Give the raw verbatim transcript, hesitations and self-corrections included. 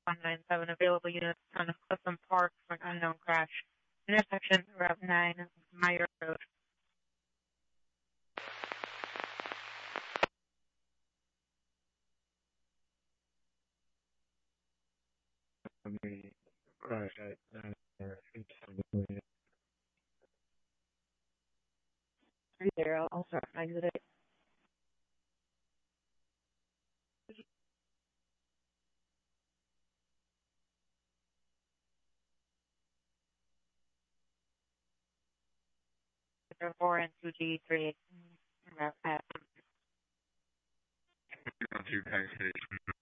one nine seven available units on Clifton Park for an unknown crash. Intersection Route nine, Meyer Road. Right, right. Three zero. I'll start exit it. Four and two G three. Route F. Two Penn Station.